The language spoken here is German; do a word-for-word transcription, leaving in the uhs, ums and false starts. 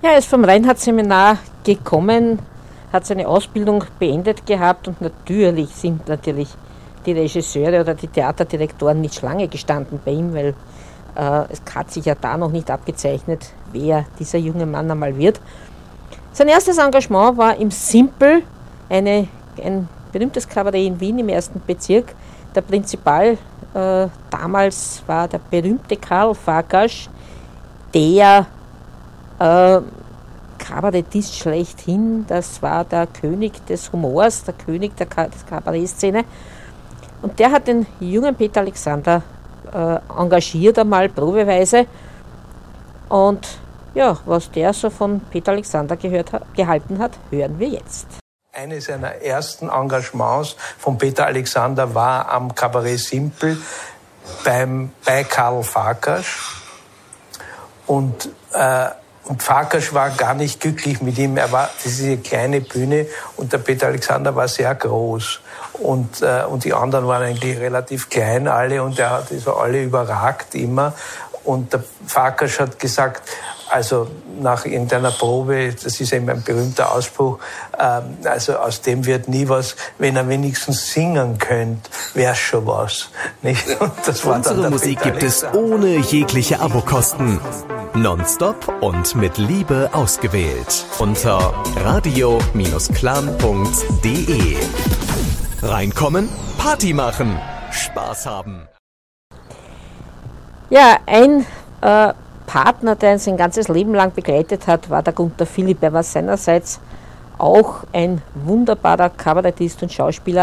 Ja, er ist vom Reinhardt-Seminar gekommen, hat seine Ausbildung beendet gehabt und natürlich sind natürlich die Regisseure oder die Theaterdirektoren nicht Schlange gestanden bei ihm, weil äh, es hat sich ja da noch nicht abgezeichnet, wer dieser junge Mann einmal wird. Sein erstes Engagement war im Simpel, eine, ein berühmtes Kabarett in Wien im ersten Bezirk. Der Prinzipal äh, damals war der berühmte Karl Farkas, der äh, Kabarettist schlechthin, das war der König des Humors, der König der Ka- des Kabarettszene. Und der hat den jungen Peter Alexander äh, engagiert, einmal probeweise. Und ja, was der so von Peter Alexander gehört, gehalten hat, hören wir jetzt. Eines seiner ersten Engagements von Peter Alexander war am Kabarett Simpel beim, bei Karl Farkas. Und, äh, und Farkas war gar nicht glücklich mit ihm. Er war diese kleine Bühne und der Peter Alexander war sehr groß. Und, äh, und die anderen waren eigentlich relativ klein alle und er hat so alle überragt immer. Und der Farkas hat gesagt, also nach irgendeiner Probe, das ist eben ein berühmter Ausspruch, ähm, also aus dem wird nie was, wenn er wenigstens singen könnte, wär's schon was. Nicht? Und das war Unsere dann der Musik Peter gibt es Alexander. ohne jegliche Abokosten. Nonstop und mit Liebe ausgewählt. Unter radio Bindestrich clan Punkt de. Reinkommen, Party machen, Spaß haben. Ja, ein äh, Partner, der ihn sein ganzes Leben lang begleitet hat, war der Gunther Philipp. Er war seinerseits auch ein wunderbarer Kabarettist und Schauspieler.